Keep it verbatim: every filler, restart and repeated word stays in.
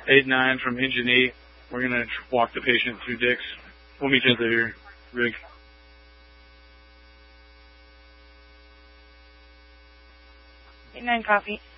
eight nine from Engine eight. We're going to walk the patient through Dix. We'll meet you at the rig. eight nine, copy.